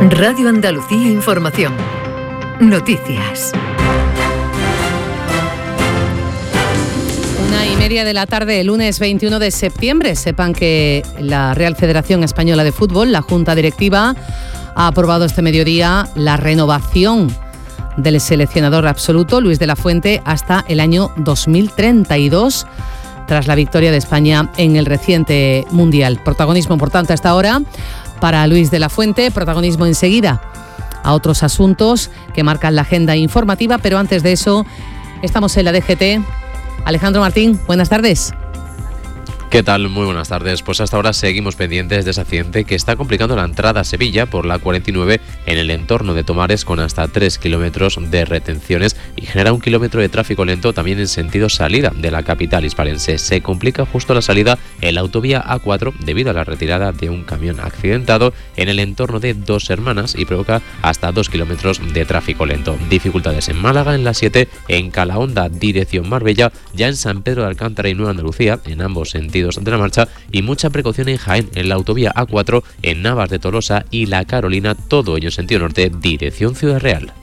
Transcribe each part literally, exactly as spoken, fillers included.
Radio Andalucía Información. Noticias. Una y media de la tarde, el lunes veintiuno de septiembre. Sepan que la Real Federación Española de Fútbol, la Junta Directiva, ha aprobado este mediodía la renovación del seleccionador absoluto, Luis de la Fuente, hasta el año dos mil treinta y dos, tras la victoria de España en el reciente Mundial. Protagonismo, por tanto, hasta ahora para Luis de la Fuente, protagonismo enseguida a otros asuntos que marcan la agenda informativa, pero antes de eso, estamos en la D G T. Alejandro Martín, buenas tardes. ¿Qué tal? Muy buenas tardes. Pues hasta ahora seguimos pendientes de ese accidente que está complicando la entrada a Sevilla por la cuarenta y nueve en el entorno de Tomares, con hasta tres kilómetros de retenciones, y genera un kilómetro de tráfico lento también en sentido salida de la capital hispalense. Se complica justo la salida en la autovía A cuatro debido a la retirada de un camión accidentado en el entorno de Dos Hermanas y provoca hasta dos kilómetros de tráfico lento. Dificultades en Málaga en la siete, en Calahonda dirección Marbella, ya en San Pedro de Alcántara y Nueva Andalucía en ambos sentidos de la marcha, y mucha precaución en Jaén en la autovía A cuatro, en Navas de Tolosa y La Carolina, todo ello en sentido norte dirección Ciudad Real.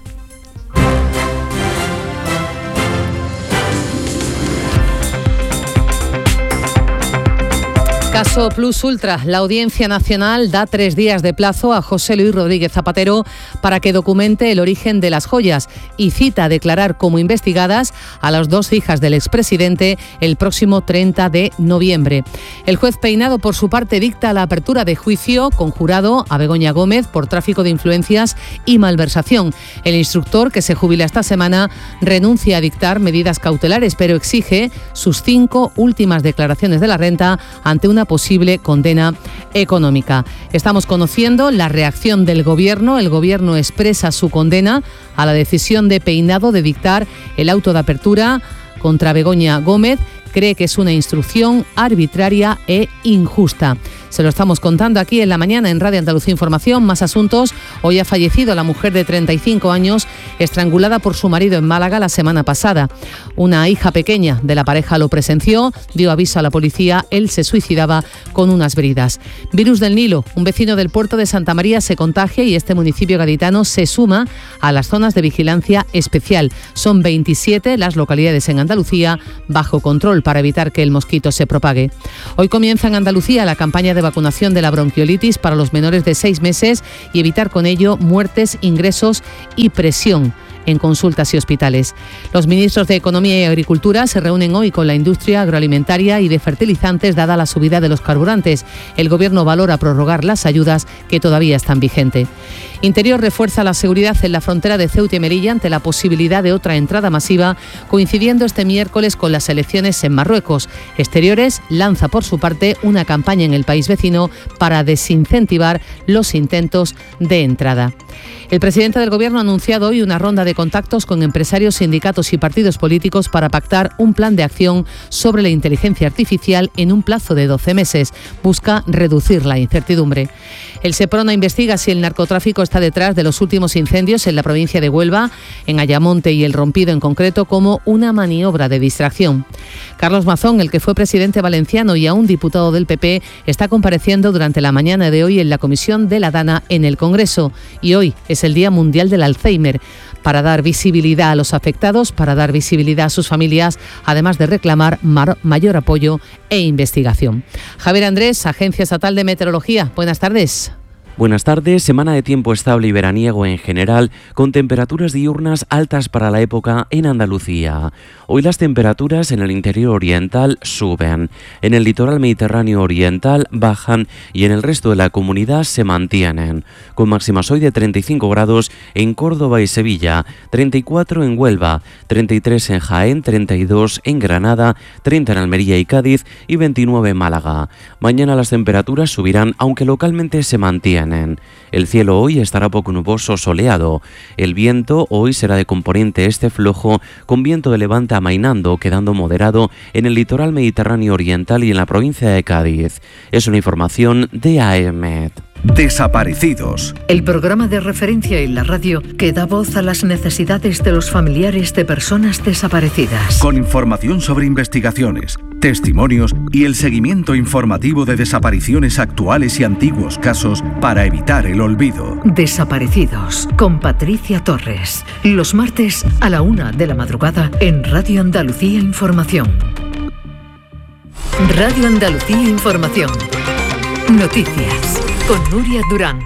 Caso Plus Ultra. La Audiencia Nacional da tres días de plazo a José Luis Rodríguez Zapatero para que documente el origen de las joyas y cita a declarar como investigadas a las dos hijas del expresidente el próximo treinta de noviembre. El juez Peinado, por su parte, dicta la apertura de juicio conjurado a Begoña Gómez por tráfico de influencias y malversación. El instructor, que se jubila esta semana, renuncia a dictar medidas cautelares, pero exige sus cinco últimas declaraciones de la renta ante una posible condena económica. Estamos conociendo la reacción del Gobierno. El Gobierno expresa su condena a la decisión de Peinado de dictar el auto de apertura contra Begoña Gómez. Cree que es una instrucción arbitraria e injusta. Se lo estamos contando aquí en la mañana en Radio Andalucía Información. Más asuntos. Hoy ha fallecido la mujer de treinta y cinco años estrangulada por su marido en Málaga la semana pasada. Una hija pequeña de la pareja lo presenció, dio aviso a la policía. Él se suicidaba con unas bridas. Virus del Nilo. Un vecino del puerto de Santa María se contagia y este municipio gaditano se suma a las zonas de vigilancia especial. Son veintisiete las localidades en Andalucía bajo control para evitar que el mosquito se propague. Hoy comienza en Andalucía la campaña de vacunación de la bronquiolitis para los menores de seis meses y evitar con ello muertes, ingresos y presión en consultas y hospitales. Los ministros de Economía y Agricultura se reúnen hoy con la industria agroalimentaria y de fertilizantes dada la subida de los carburantes. El Gobierno valora prorrogar las ayudas que todavía están vigentes. Interior refuerza la seguridad en la frontera de Ceuta y Melilla ante la posibilidad de otra entrada masiva, coincidiendo este miércoles con las elecciones en Marruecos. Exteriores lanza por su parte una campaña en el país vecino para desincentivar los intentos de entrada. El presidente del Gobierno ha anunciado hoy una ronda de contactos con empresarios, sindicatos y partidos políticos para pactar un plan de acción sobre la inteligencia artificial en un plazo de doce meses. Busca reducir la incertidumbre. El Seprona investiga si el narcotráfico está detrás de los últimos incendios en la provincia de Huelva, en Ayamonte y El Rompido en concreto, como una maniobra de distracción. Carlos Mazón, el que fue presidente valenciano y aún diputado del P P, está compareciendo durante la mañana de hoy en la comisión de la DANA en el Congreso. Y hoy es el Día Mundial del Alzheimer, para dar visibilidad a los afectados, para dar visibilidad a sus familias, además de reclamar mayor apoyo e investigación. Javier Andrés, Agencia Estatal de Meteorología. Buenas tardes. Buenas tardes. Semana de tiempo estable y veraniego en general, con temperaturas diurnas altas para la época en Andalucía. Hoy las temperaturas en el interior oriental suben, en el litoral mediterráneo oriental bajan y en el resto de la comunidad se mantienen, con máximas hoy de treinta y cinco grados en Córdoba y Sevilla, treinta y cuatro en Huelva, treinta y tres en Jaén, treinta y dos en Granada, treinta en Almería y Cádiz y veintinueve en Málaga. Mañana las temperaturas subirán, aunque localmente se mantienen. El cielo hoy estará poco nuboso, soleado. El viento hoy será de componente este flojo, con viento de levante amainando, quedando moderado en el litoral mediterráneo oriental y en la provincia de Cádiz. Es una información de A E M E T. Desaparecidos. El programa de referencia en la radio que da voz a las necesidades de los familiares de personas desaparecidas. Con información sobre investigaciones, testimonios y el seguimiento informativo de desapariciones actuales y antiguos casos para evitar el olvido. Desaparecidos, con Patricia Torres. Los martes a la una de la madrugada en Radio Andalucía Información. Radio Andalucía Información. Noticias con Nuria Durán.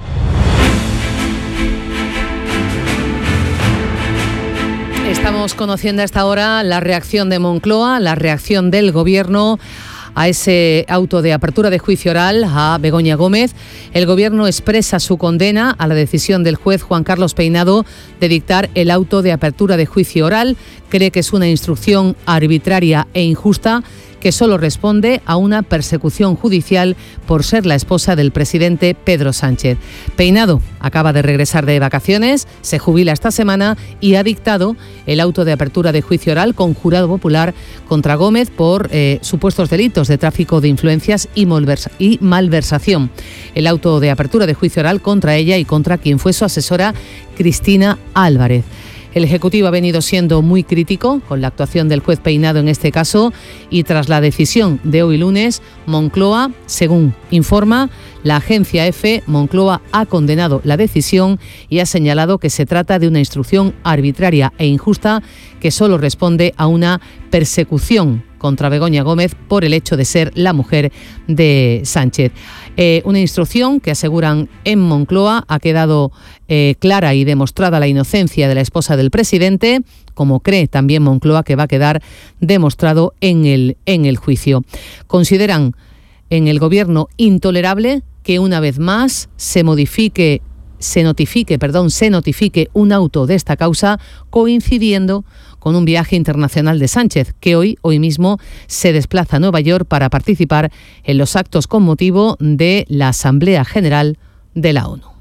Estamos conociendo a esta hora la reacción de Moncloa, la reacción del Gobierno a ese auto de apertura de juicio oral a Begoña Gómez. El Gobierno expresa su condena a la decisión del juez Juan Carlos Peinado de dictar el auto de apertura de juicio oral. Cree que es una instrucción arbitraria e injusta que solo responde a una persecución judicial por ser la esposa del presidente Pedro Sánchez. Peinado acaba de regresar de vacaciones, se jubila esta semana y ha dictado el auto de apertura de juicio oral con jurado popular contra Gómez por eh, supuestos delitos de tráfico de influencias y, malversa- y malversación. El auto de apertura de juicio oral contra ella y contra quien fue su asesora, Cristina Álvarez. El Ejecutivo ha venido siendo muy crítico con la actuación del juez Peinado en este caso y tras la decisión de hoy lunes, Moncloa, según informa la agencia EFE, Moncloa ha condenado la decisión y ha señalado que se trata de una instrucción arbitraria e injusta que solo responde a una persecución contra Begoña Gómez por el hecho de ser la mujer de Sánchez. Eh, una instrucción que aseguran en Moncloa ha quedado eh, clara y demostrada la inocencia de la esposa del presidente, como cree también Moncloa que va a quedar demostrado en el, en el juicio. Consideran en el Gobierno intolerable que una vez más se modifique, se notifique, perdón, se notifique un auto de esta causa coincidiendo con un viaje internacional de Sánchez, que hoy, hoy mismo, se desplaza a Nueva York para participar en los actos con motivo de la Asamblea General de la ONU.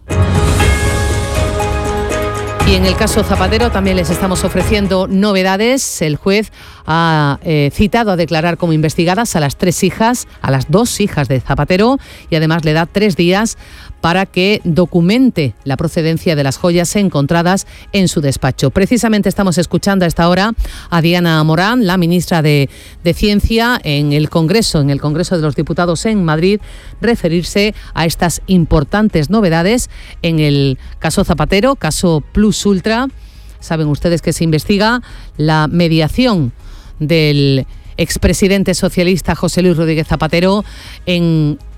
Y en el caso Zapatero también les estamos ofreciendo novedades. El juez ha eh, citado a declarar como investigadas a las tres hijas, a las dos hijas de Zapatero, y además le da tres días para que documente la procedencia de las joyas encontradas en su despacho. Precisamente estamos escuchando a esta hora a Diana Morán, la ministra de, de Ciencia, en el Congreso, en el Congreso de los Diputados en Madrid, referirse a estas importantes novedades en el caso Zapatero, caso Plus Ultra. Saben ustedes que se investiga la mediación del expresidente socialista José Luis Rodríguez Zapatero en